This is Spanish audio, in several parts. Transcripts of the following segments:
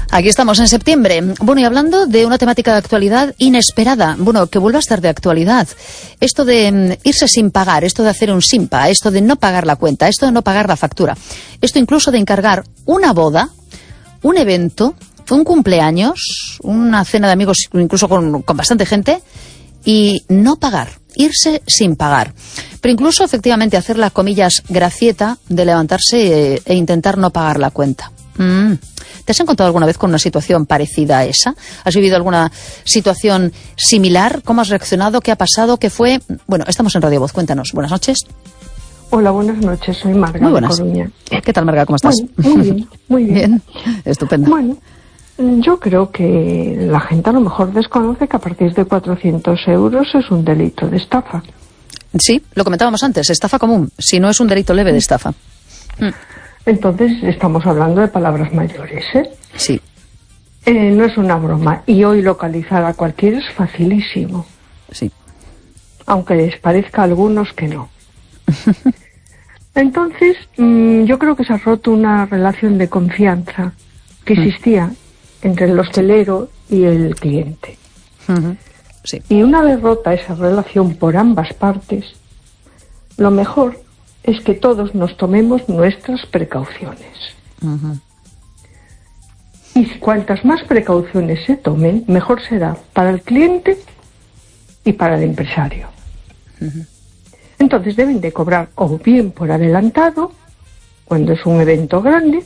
Aquí estamos en septiembre. Bueno, y hablando de una temática de actualidad inesperada, bueno, que vuelva a estar de actualidad. Esto de irse sin pagar, esto de hacer un simpa, esto de no pagar la cuenta, esto de no pagar la factura, esto incluso de encargar una boda, un evento, un cumpleaños, una cena de amigos, incluso con bastante gente, y no pagar, irse sin pagar. Pero incluso, efectivamente, hacer la, comillas, gracieta de levantarse e intentar no pagar la cuenta. ¿Te has encontrado alguna vez con una situación parecida a esa? ¿Has vivido alguna situación similar? ¿Cómo has reaccionado? ¿Qué ha pasado? ¿Qué fue? Bueno, estamos en Radio Voz. Cuéntanos. Buenas noches. Hola, buenas noches. Soy Marga. Muy buenas. De Coruña. ¿Qué tal, Marga? ¿Cómo estás? Muy bien, muy bien. Bien, estupendo. Bueno, yo creo que la gente a lo mejor desconoce que a partir de 400 euros es un delito de estafa. Sí, lo comentábamos antes, estafa común, si no es un delito leve de estafa. Entonces estamos hablando de palabras mayores, ¿eh? Sí. No es una broma. Y hoy localizar a cualquiera es facilísimo. Sí. Aunque les parezca a algunos que no. Entonces, yo creo que se ha roto una relación de confianza que existía entre el hostelero y el cliente. Sí. Y una vez rota esa relación por ambas partes, lo mejor es que todos nos tomemos nuestras precauciones. Y cuantas más precauciones se tomen, mejor será para el cliente y para el empresario. Entonces deben de cobrar o bien por adelantado, cuando es un evento grande,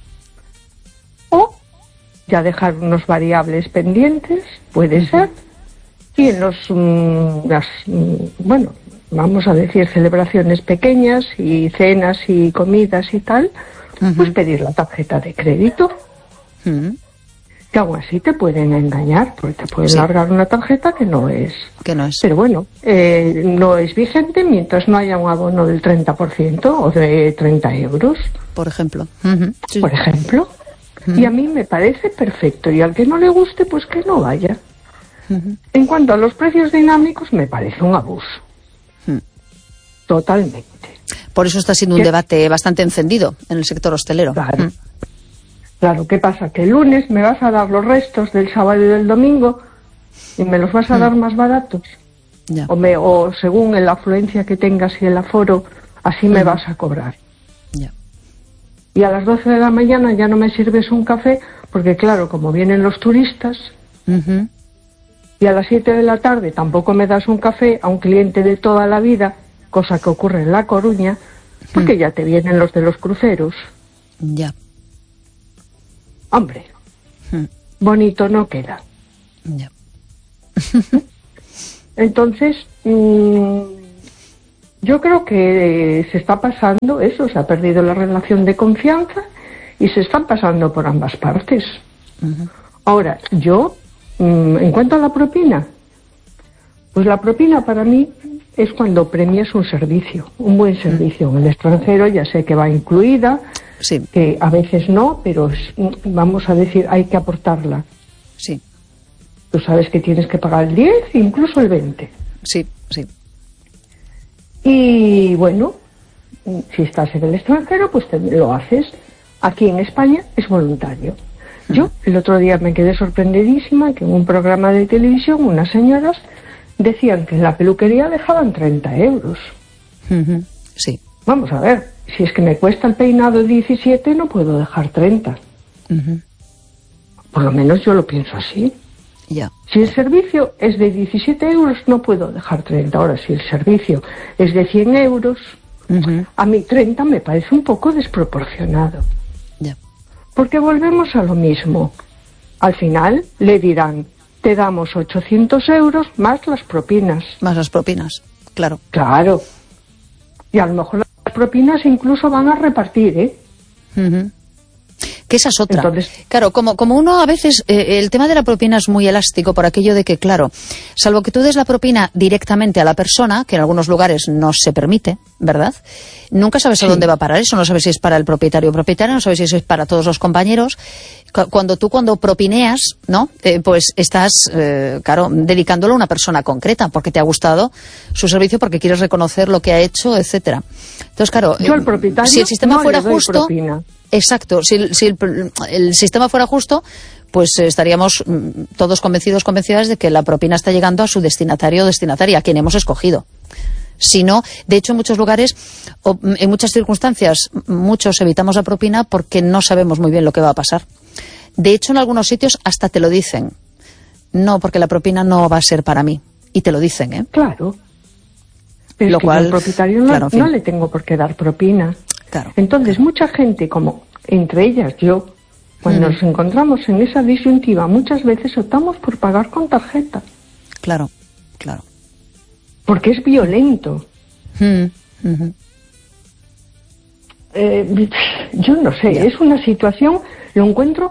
o ya dejar unos variables pendientes, puede ser, y en bueno, vamos a decir, celebraciones pequeñas y cenas y comidas y tal, pues pedir la tarjeta de crédito. Que aún así te pueden engañar, porque te pueden largar una tarjeta que no es. Pero bueno, no es vigente mientras no haya un abono del 30% o de 30 euros. Por ejemplo. Sí. Por ejemplo. Y a mí me parece perfecto. Y al que no le guste, pues que no vaya. En cuanto a los precios dinámicos, me parece un abuso. Totalmente. Por eso está siendo un debate bastante encendido en el sector hostelero. Claro. Claro, ¿qué pasa? Que el lunes me vas a dar los restos del sábado y del domingo y me los vas a dar más baratos. Ya. O según la afluencia que tengas y el aforo, así me vas a cobrar. Ya. Y a las 12 de la mañana ya no me sirves un café, porque claro, como vienen los turistas, y a las 7 de la tarde tampoco me das un café a un cliente de toda la vida, cosa que ocurre en La Coruña, porque ya te vienen los de los cruceros. Ya. Hombre, bonito no queda. Ya. Entonces, yo creo que se está pasando eso, se ha perdido la relación de confianza y se están pasando por ambas partes. Ahora, yo, en cuanto a la propina, pues la propina para mí es cuando premias un servicio, un buen servicio. En el extranjero ya sé que va incluida, sí, que a veces no, pero vamos a decir, hay que aportarla. Sí. Tú sabes que tienes que pagar el 10, incluso el 20. Sí, sí. Y bueno, si estás en el extranjero, pues lo haces. Aquí en España es voluntario. Yo el otro día me quedé sorprendidísima que en un programa de televisión unas señoras decían que en la peluquería dejaban 30 euros. Sí. Vamos a ver, si es que me cuesta el peinado 17, no puedo dejar 30. Por lo menos yo lo pienso así. Ya. Si el servicio es de 17 euros, no puedo dejar 30. Ahora, si el servicio es de 100 euros, a mí 30 me parece un poco desproporcionado. Ya. Porque volvemos a lo mismo. Al final le dirán, te damos 800 euros más las propinas. Más las propinas, claro. Claro. Y a lo mejor las propinas incluso van a repartir, ¿eh? Que esa es otra. Entonces, claro, como uno a veces, el tema de la propina es muy elástico por aquello de que, claro, salvo que tú des la propina directamente a la persona, que en algunos lugares no se permite, ¿verdad? Nunca sabes a dónde va a parar eso, no sabes si es para el propietario o propietaria, no sabes si eso es para todos los compañeros. Cuando propineas, ¿no? Pues estás, claro, dedicándolo a una persona concreta, porque te ha gustado su servicio, porque quieres reconocer lo que ha hecho, etcétera. Entonces, claro, yo al propietario si el sistema no fuera le doy justo... propina. Exacto. Si el sistema fuera justo, pues estaríamos todos convencidas de que la propina está llegando a su destinatario o destinataria, a quien hemos escogido. Si no, de hecho, en muchos lugares, o en muchas circunstancias, muchos evitamos la propina porque no sabemos muy bien lo que va a pasar. De hecho, en algunos sitios hasta te lo dicen. No, porque la propina no va a ser para mí. Y te lo dicen, ¿eh? Claro. Pero lo es que cual, yo al propietario no le tengo por qué dar propina. Claro. Entonces, mucha gente, como entre ellas yo, cuando nos encontramos en esa disyuntiva, muchas veces optamos por pagar con tarjeta. Claro. Porque es violento. Yo no sé, es una situación, lo encuentro,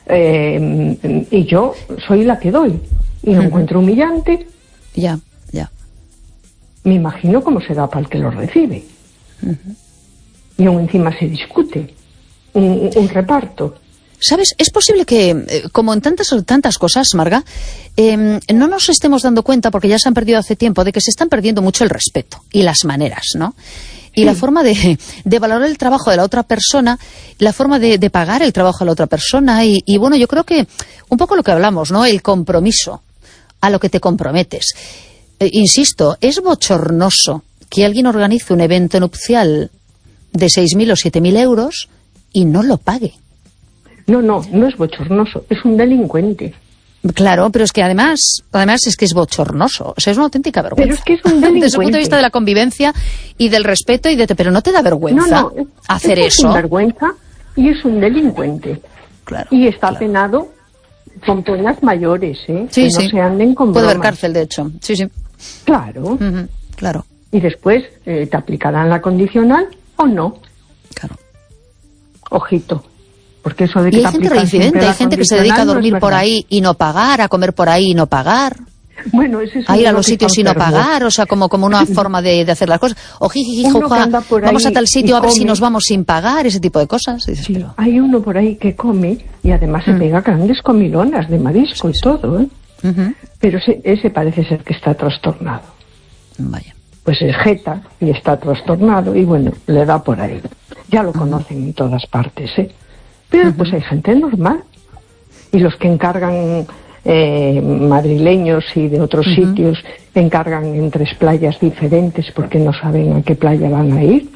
y yo soy la que doy, y lo encuentro humillante. Ya. Me imagino cómo será para el que lo recibe. Y aún encima se discute un reparto. ¿Sabes? Es posible que, como en tantas cosas, Marga, no nos estemos dando cuenta, porque ya se han perdido hace tiempo, de que se están perdiendo mucho el respeto y las maneras, ¿no? Y sí. La forma de valorar el trabajo de la otra persona, la forma de pagar el trabajo de la otra persona. Y bueno, yo creo que un poco lo que hablamos, ¿no? El compromiso, a lo que te comprometes. Insisto, es bochornoso que alguien organice un evento nupcial de 6.000 o 7.000 euros y no lo pague. No es bochornoso, es un delincuente. Claro, pero es que además es que es bochornoso, o sea, es una auténtica vergüenza. Pero es que es un delincuente. Desde el punto de vista de la convivencia y del respeto pero no te da vergüenza hacer eso. Es vergüenza y es un delincuente. Claro. Y está penado con penas mayores, ¿eh? Sí, que no se anden con puede bromas. haber cárcel, de hecho. Sí. Claro. Claro. Y después te aplicarán la condicional o no. Claro. Ojito. Porque eso de que y hay gente reincidente, hay gente que se dedica a dormir por ahí y no pagar, a comer por ahí y no pagar. Bueno, ese es a ir a los sitios y no pagar, o sea, como una forma de hacer las cosas. O vamos a tal sitio a ver si nos vamos sin pagar, ese tipo de cosas. Dices, sí, pero... Hay uno por ahí que come y además se pega grandes comilonas de marisco y todo, ¿eh? Pero ese parece ser que está trastornado. Vaya. Pues es jeta y está trastornado y bueno, le da por ahí. Ya lo conocen en todas partes, ¿eh? Pero pues hay gente normal. Y los que encargan madrileños y de otros sitios encargan en 3 playas diferentes porque no saben a qué playa van a ir.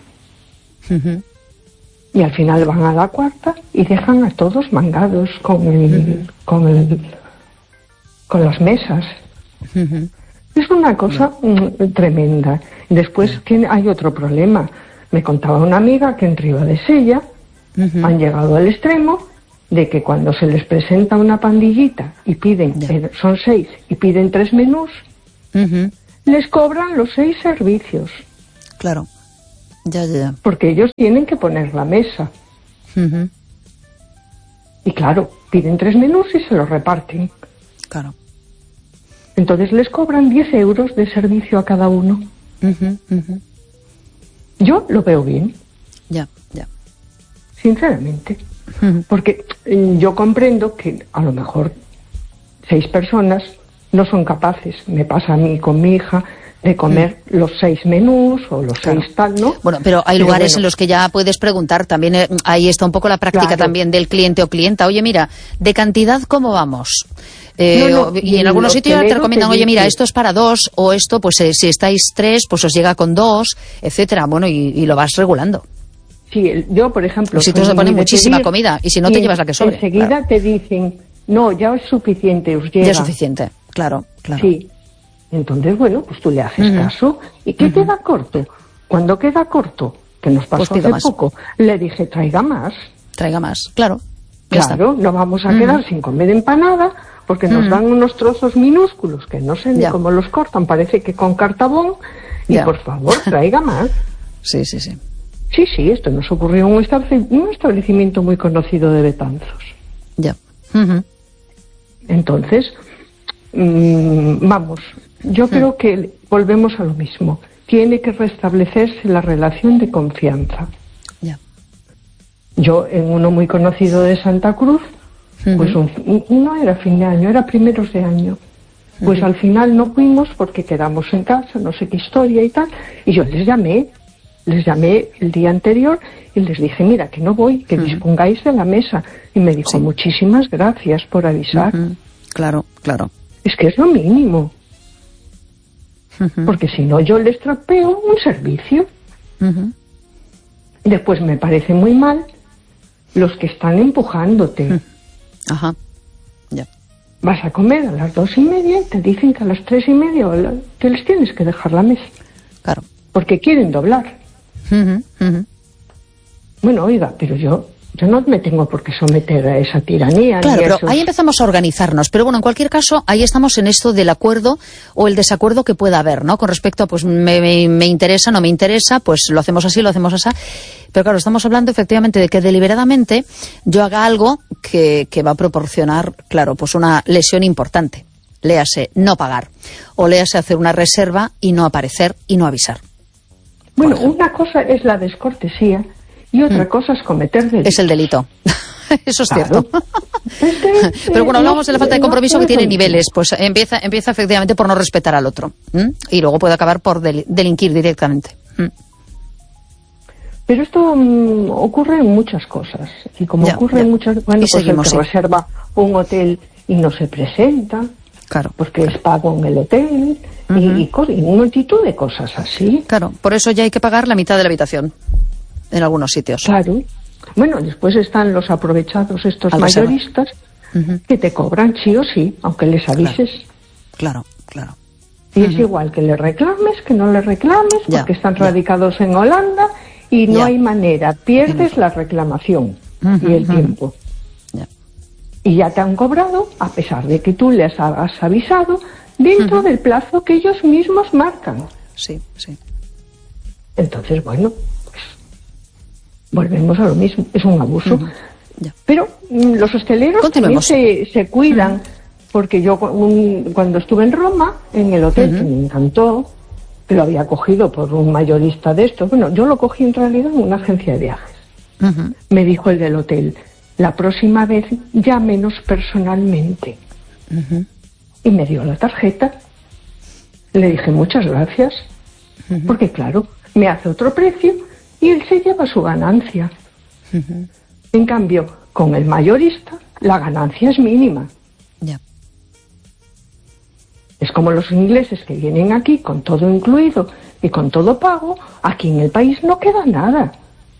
Y al final van a la 4ª y dejan a todos mangados con las mesas. Es una cosa tremenda. Después hay otro problema. Me contaba una amiga que en Ribadesella han llegado al extremo de que cuando se les presenta una pandillita y piden, son 6 y piden 3 menús, les cobran los 6 servicios. Claro. Ya. Porque ellos tienen que poner la mesa. Y claro, piden 3 menús y se los reparten. Claro. Entonces les cobran 10 euros de servicio a cada uno. Yo lo veo bien. Ya. Sinceramente. Porque yo comprendo que a lo mejor 6 personas no son capaces, me pasa a mí con mi hija, de comer los 6 menús o los 6 tal, ¿no? Bueno, pero hay lugares en los que ya puedes preguntar, también ahí está un poco la práctica también del cliente o clienta. Oye, mira, de cantidad, ¿cómo vamos? Y en algunos sitios te recomiendan, oye, mira, esto es para 2, o esto, pues si estáis 3, pues os llega con 2, etcétera. Bueno, y lo vas regulando. Sí, yo, por ejemplo... Si tú te pones muchísima comida, y si no te llevas la que sobre. Enseguida te dicen, no, ya es suficiente, os llega. Ya es suficiente, claro. Sí. Entonces, bueno, pues tú le haces caso. ¿Y qué queda corto? Cuando queda corto, que nos pasó hace poco, le dije, traiga más. Traiga más, claro. Claro, no vamos a quedar sin comer empanada, porque nos dan unos trozos minúsculos, que no sé ni cómo los cortan, parece que con cartabón, y por favor, traiga más. Sí. Sí, esto nos ocurrió en un establecimiento muy conocido de Betanzos. Ya. Entonces, vamos, yo creo que volvemos a lo mismo. Tiene que restablecerse la relación de confianza. Ya. Yo, en uno muy conocido de Santa Cruz, pues no era fin de año, era primeros de año. Pues al final no fuimos porque quedamos en casa, no sé qué historia y tal, y yo les llamé les llamé el día anterior y les dije, mira, que no voy, que dispongáis de la mesa. Y me dijo, muchísimas gracias por avisar. Claro. Es que es lo mínimo. Porque si no, yo les tropeo un servicio. Después me parece muy mal los que están empujándote. Ajá, ya. Vas a comer a las 2:30 y te dicen que a las 3:30 que les tienes que dejar la mesa. Claro. Porque quieren doblar. Bueno, oiga, pero yo no me tengo por qué someter a esa tiranía. Claro, ni pero esos... ahí empezamos a organizarnos. Pero bueno, en cualquier caso, ahí estamos en esto del acuerdo o el desacuerdo que pueda haber, ¿no? Con respecto a, pues, me interesa, no me interesa, pues lo hacemos así, lo hacemos así. Pero claro, estamos hablando efectivamente de que deliberadamente yo haga algo que va a proporcionar, claro, pues una lesión importante. Léase no pagar. O léase hacer una reserva y no aparecer y no avisar. Bueno, una cosa es la descortesía y otra cosa es cometer delito. Es el delito. Eso es claro. Cierto. Pero bueno, hablamos de la falta de compromiso que tiene niveles. Pues empieza efectivamente por no respetar al otro. Y luego puede acabar por delinquir directamente. Pero esto ocurre en muchas cosas. Y como ocurre en muchas... Bueno, pues seguimos, el que reserva un hotel y no se presenta... Claro, porque es pago en el hotel y multitud de cosas así. Claro, por eso ya hay que pagar la mitad de la habitación en algunos sitios. Claro. Bueno, después están los aprovechados estos mayoristas que te cobran sí o sí, aunque les avises. Claro. Y es igual que le reclames, que no le reclames, porque están radicados en Holanda y no hay manera. Pierdes la reclamación y el tiempo. Y ya te han cobrado, a pesar de que tú les has avisado, dentro del plazo que ellos mismos marcan. Sí. Entonces, bueno, pues volvemos a lo mismo. Es un abuso. Pero los hosteleros también se cuidan, porque yo cuando estuve en Roma, en el hotel, que me encantó, que lo había cogido por un mayorista de estos. Bueno, yo lo cogí en realidad en una agencia de viajes. Me dijo el del hotel, la próxima vez llámenos personalmente. Y me dio la tarjeta. Le dije muchas gracias, porque claro, me hace otro precio y él se lleva su ganancia. En cambio, con el mayorista, la ganancia es mínima. Es como los ingleses que vienen aquí con todo incluido y con todo pago. Aquí en el país no queda nada.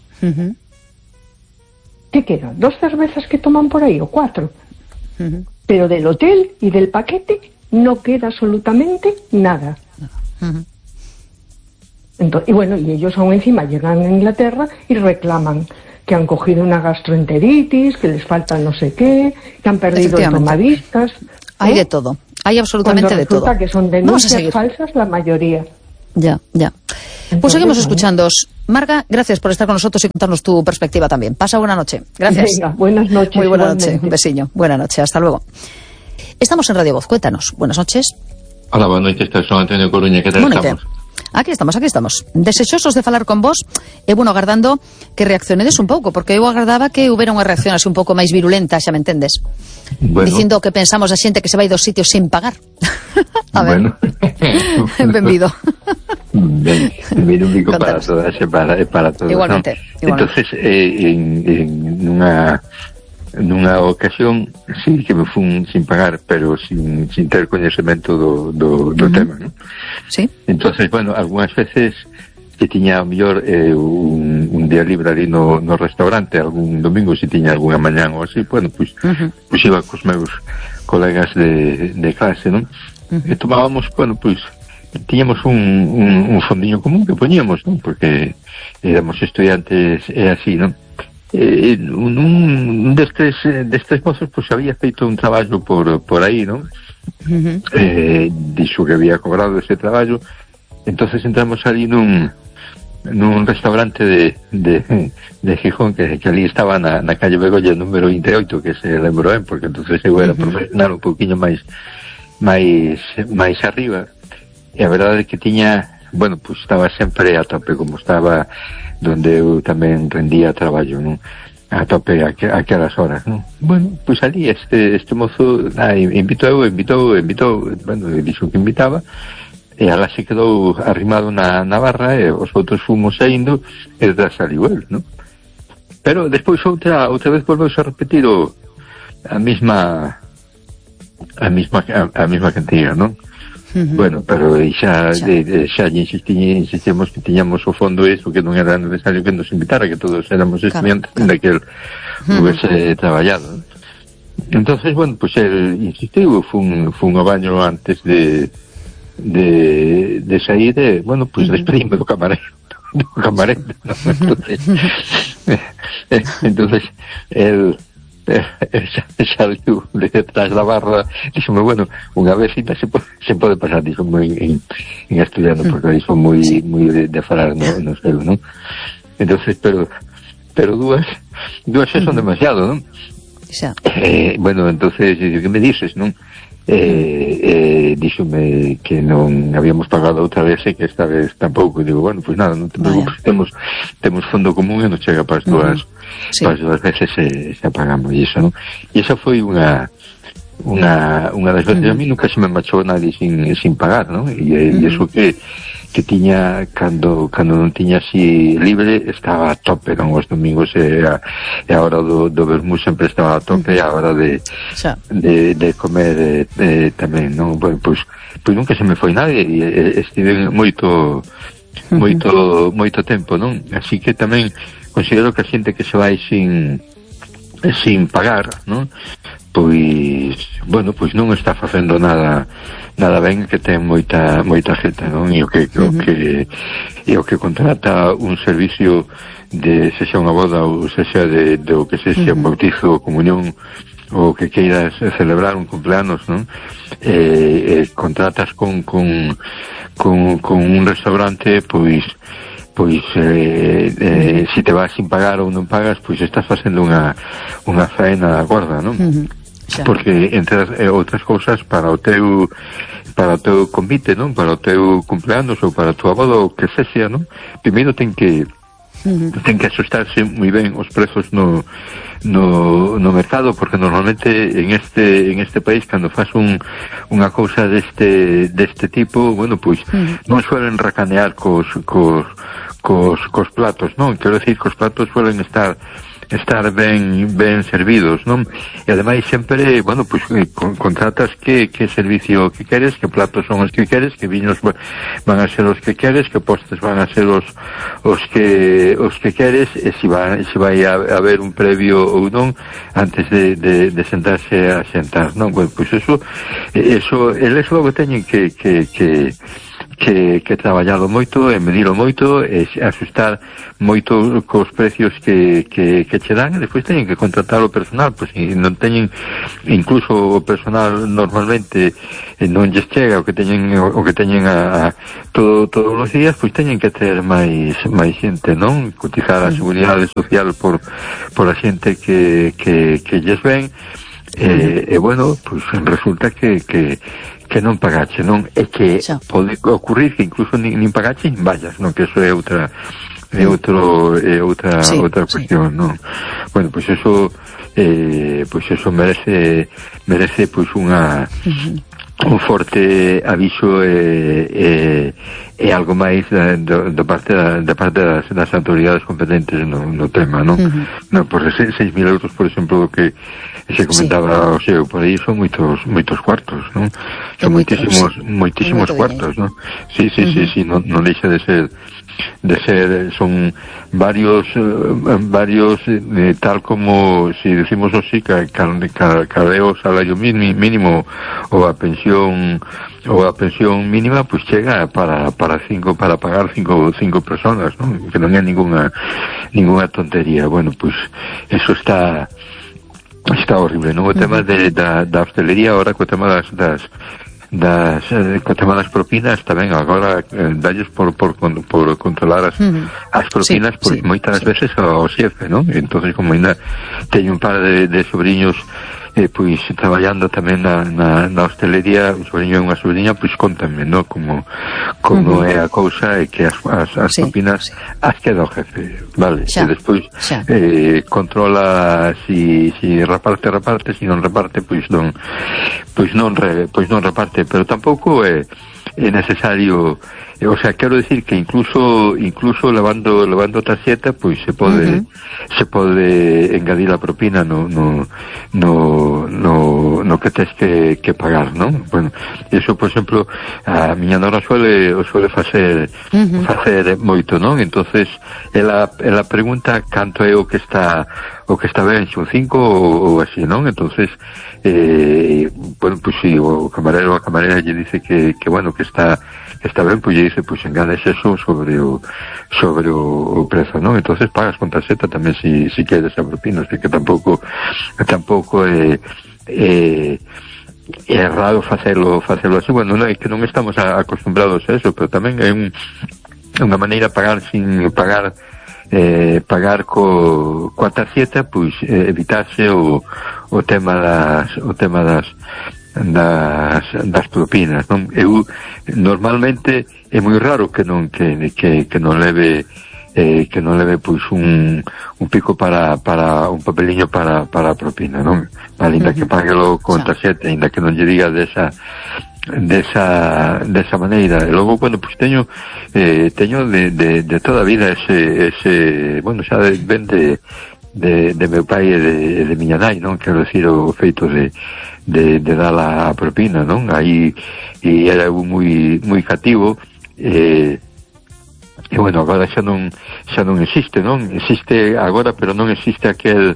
¿Qué queda? 2 cervezas que toman por ahí o 4. Pero del hotel y del paquete no queda absolutamente nada. Entonces, y bueno, y ellos aún encima llegan a Inglaterra y reclaman que han cogido una gastroenteritis, que les falta no sé qué, que han perdido el tomavistas. Hay de todo, hay absolutamente de todo. Resulta que son denuncias falsas la mayoría. Ya. Entonces, pues seguimos escuchándoos. Marga, gracias por estar con nosotros y contarnos tu perspectiva también. Pasa buena noche. Gracias. Venga, buenas noches. Muy buena noche. Un besiño. Buena noche. Hasta luego. Estamos en Radio Voz. Cuéntanos. Buenas noches. Hola, buenas noches. Soy Antonio Coruña. ¿Qué tal estamos? Aquí estamos. Desexosos de falar con vos, e bueno, agardando que reaccionedes un pouco, porque eu agardaba que houbera unha reacción así un pouco máis virulenta, xa me entendes? Bueno. Dicindo o que pensamos a xente que se vai dos sitios sin pagar. A ver. Bueno. Benvido. Ben, un bico para todas e para todos. Igualmente. Entonces, nunha ocasión sí que me fun sin pagar, pero sin ter coñecemento do tema, ¿no? Sí. Entonces, bueno, algunhas veces que tiña mellor un día libre ali no restaurante, algún domingo se tiña algunha mañán ou así, bueno, pues iba cos meus colegas de clase, ¿no? E tomábamos, bueno, pues tiñamos un fondiño común que poñíamos, ¿no? Porque éramos estudiantes e así, ¿no? Un destes mozos pues había feito un traballo por aí, ¿no? Dixo que había cobrado ese traballo. Entonces entramos ali nun restaurante de Gijón que ali estaba na calle Begolla número 28, que se lembro ben, porque entonces eu era profesional un poquinho máis arriba, e a verdade é que tiña, bueno, pues estaba sempre a tope, como estaba donde eu tamén rendía traballo, non? A tope aquelas horas, non? Bueno, pues ali este mozo invitou, bueno, dixo que invitaba, e alá se quedou arrimado na barra e os outros fomos saindo e detrás saliu el, non? Pero despois outra vez volveuse a repetir a mesma cantidad, non? Bueno, pero xa insistimos que tiñamos o fondo eso, que non era necesario que nos invitara, que todos éramos estudiantes de que el hubiese traballado. Entonces, bueno, pues él insistiu, fun ao baño antes de sair, bueno, pues despedime do camarero, ¿no? Entonces él saliu detrás da barra, díxome, bueno, unha vez se pode pasar, díxome en asturiano, porque aí son moi de falar no celo, non? Entonces, pero dúas son demasiado, non? Bueno, entonces, que me dices, non? Díxome que non habíamos pagado outra vez e que esta vez tampouco. Digo, bueno, pues nada, non te preocupes, temos fondo común e nos chega para as dúas veces se pagamos e iso, non? E esa foi unha das veces. A mí nunca se me marchou nadie sin pagar, non? E iso que tiña cando non tiña así libre estaba a tope, non? Os domingos e a hora do vermú sempre estaba a tope, e a hora de comer tamén, non? Bueno, pois nunca se me foi nadie e estive moito tempo, non? Así que tamén considero que a xente que se vai sin pagar, non? Pois, bueno, pois non está facendo nada ben, que ten moita xente, non? E o que contrata un servicio de sexa unha boda ou sexa de o que sexa un bautizo, comunión, ou que queiras celebrar un cumpleanos, non? Contratas con un restaurante, pois se te vas sin pagar ou non pagas, pois estás facendo unha faena gorda, non? Porque entre outras cousas, para o teu convite, non? Para o teu cumpleanos ou para a tua boda ou que sexa, non? Primeiro ten que asustarse moi ben os prezos no mercado, porque normalmente en este país, cando faz unha cousa deste tipo, bueno, pois non suelen racanear cos platos, non? Quero decir, cos platos suelen estar ben servidos, non? E ademais sempre, bueno, pois contratas que servicio que queres, que platos son os que queres, que viños van a ser os que queres, que postres van a ser os que queres, e se vai a haber un previo ou non antes de sentarse a xentar, non? Bueno, pois eso eles logo teñen que traballado moito e medilo moito e asustar moito cos precios que che dan, e despois teñen que contratar o personal, pois non teñen, incluso o personal normalmente non lles chega o que teñen todos os días, pois teñen que ter máis xente, non? Cotizar a seguridade social por a xente que lles ven, e bueno, pois resulta que non pagache, non? É que pode ocurrir que incluso nin pagache nin vallas, non? Que eso é outra cuestión, non? Bueno, pois eso merece pois un forte aviso e algo máis da parte das autoridades competentes no tema, non? Non, por 6.000 euros, por exemplo, do que se comentaba o seu, por aí son moitos cuartos, non? Son moitísimos cuartos, non? Sí, non deixa de ser, son varios tal como, si decimos así, cadeo salario mínimo ou a pensión mínima, pues chega para pagar cinco personas, ¿no? Que non é ninguna tontería. Bueno, pues eso está horrible, ¿no? O tema da hostelería ahora, co tema das propinas tamén agora dalles por controlar as propinas, porque moitas veces ao xefe, ¿no? Entonces, como ainda teño un par de sobrinhos pois traballando tamén na hostelería, un sobrinho e unha sobrinha, pois contanme, ¿no? Como é a cousa, e que as propinas as queda o jefe, vale? E despois controla si reparte, si non reparte, pois non reparte, pero tampouco é é necesario, o sea, quero decir que incluso levando tarxeta, pois se pode engadir a propina no que tes que pagar, non? Bueno, eso, por exemplo, a miña nora suele facer moito, non? Entonces ela pregunta canto é o que está ben, son 5 ou así, non? Entonces bueno, pues si o camarero a camarera lle dice que bueno, que está ben, pues lle dice, pues engades eso sobre o prezo, non? Entonces pagas con tarxeta tamén si queres a propina, así que tampouco é raro facelo así. Bueno, non é que non estamos acostumbrados a eso, pero tamén é unha maneira de pagar sin pagar coa tarxeta, pois evitarse o tema das propinas, non? Eu normalmente é moi raro que non leve pois un pico para un papeliño para a propina, non? Ainda que paguelo con tarxeta, ainda que non lle diga desa maneira. E logo, bueno, pues teño de toda a vida ese bueno, xa ven de meu pai e de miña nai, non? Quero decir, o feito de dar a propina, non? Aí era moi cativo, e bueno, agora xa non existe, non? Existe agora, pero non existe aquel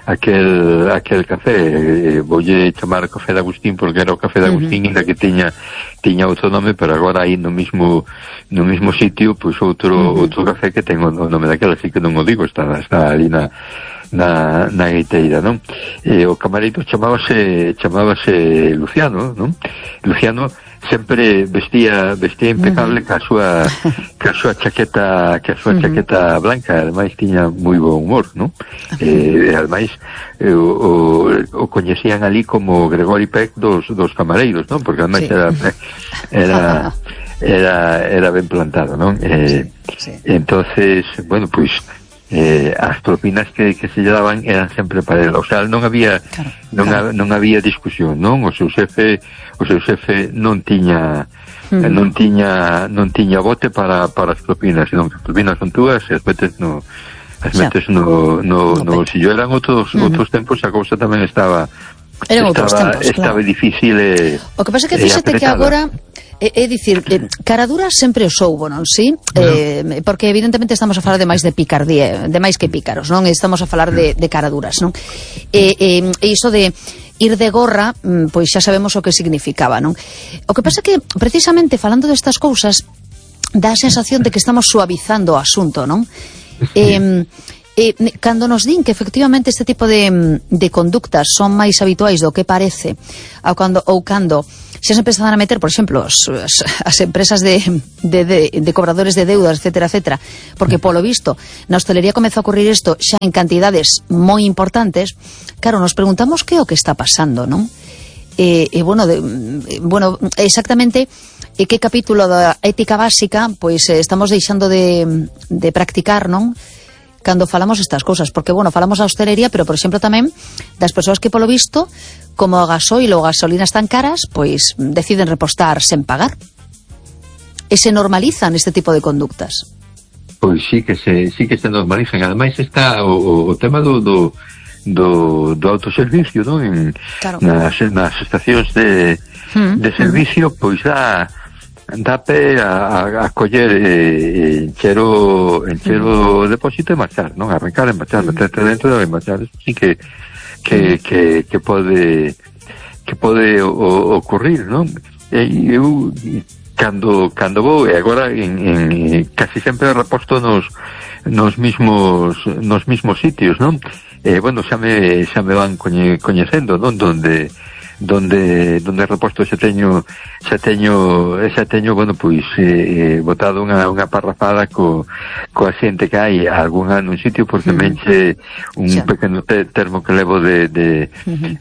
café. Voulle chamar Café de Agustín porque era o Café de Agustín, ainda que tiña outro nome, pero agora aí no mismo sitio, pois outro café que ten o nome daquela, así que non o digo, está ali na gaiteira, non? O camareiro chamábase Luciano, non? Luciano sempre vestía impecable ca súa chaqueta blanca, ademais tiña moi bo humor, non? Ademais o coñecían ali como Gregory Peck dos camareiros, non? Porque ademais era ben plantado, non? Entonces, bueno, pois as propinas que se lle daban eran sempre para ele, o sea, non había discusión, non? O seu xefe non tiña bote para as propinas, senón que as propinas son túas e as metes no bolsillo. Eran outros tempos, a cousa tamén estaba difícil. O que pasa é que fíxate que agora é dicir, caradura sempre os houbo, non? Si? Porque evidentemente estamos a falar de máis de picardía, de máis que pícaros, non? Estamos a falar de caraduras, non? E iso de ir de gorra, pois xa sabemos o que significaba, non? O que pasa é que, precisamente, falando destas cousas, dá a sensación de que estamos suavizando o asunto, non? Cando nos din que efectivamente este tipo de conductas son máis habituais do que parece, ou cando xa se empezan a meter, por exemplo, as empresas de cobradores de deudas, etcétera, etcétera, porque polo visto na hostelería comezou a ocurrir isto xa en cantidades moi importantes. Claro, nos preguntamos que é o que está pasando, non? Bueno, exactamente que capítulo da ética básica pois estamos deixando de practicar, non? Cando falamos estas cousas, porque, bueno, falamos da hostelería, pero, por exemplo, tamén das persoas que, polo visto, como o gasoil ou gasolina están caras, pois deciden repostar sen pagar. E se normalizan este tipo de conductas. Pois sí que se normalizan. Ademais está o tema do autoservicio, non? Claro. Nas estacións de servicio, pois dá pe a coller encher o depósito e marchar, non? Arrancar e marchar, meterte dentro e marchar. Eso sí que pode ocurrir, non? Eu cando vou, e agora en casi sempre reposto nos mismos sitios, non? Bueno, xa me van coñecendo, non? Donde reposto xa teño, bueno, pois botado unha parrafada coa xente que hai algún ano un sitio, porque menche un pequeno termo que levo de